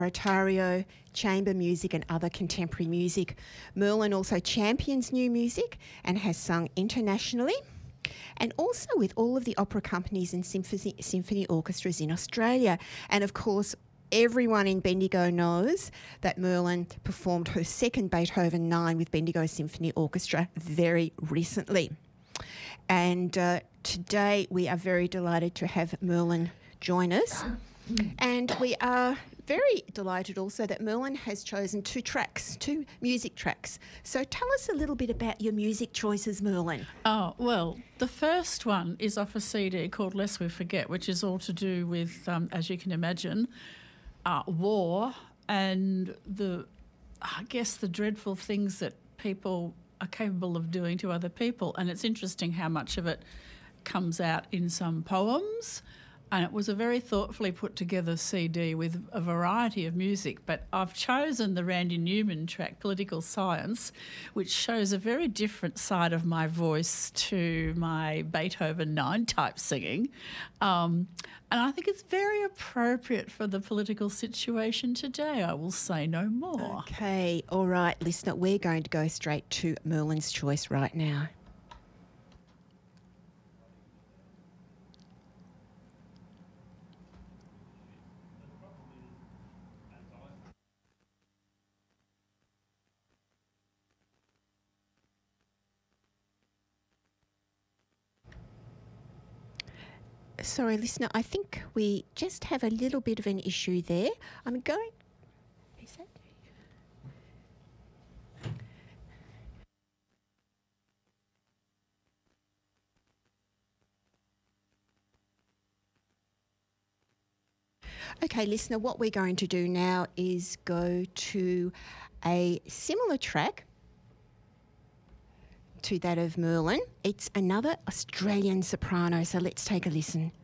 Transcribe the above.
oratorio, chamber music and other contemporary music. Merlin also champions new music and has sung internationally, and also with all of the opera companies and symphony orchestras in Australia. And of course, everyone in Bendigo knows that Merlin performed her second Beethoven 9 with Bendigo Symphony Orchestra very recently. And today we are very delighted to have Merlin join us. And we are very delighted also that Merlin has chosen two music tracks. So tell us a little bit about your music choices, Merlin. Oh, well, the first one is off a CD called Lest We Forget, which is all to do with, as you can imagine, war and the dreadful things that people are capable of doing to other people. And it's interesting how much of it comes out in some poems. And it was a very thoughtfully put together CD with a variety of music. But I've chosen the Randy Newman track, Political Science, which shows a very different side of my voice to my Beethoven 9 type singing. And I think it's very appropriate for the political situation today. I will say no more. Okay, all right, listener, we're going to go straight to Merlin's choice right now. Sorry, listener, I think we just have a little bit of an issue there. I'm going... Is that... Okay, listener, what we're going to do now is go to a similar track to that of Merlin. It's another Australian soprano, so let's take a listen.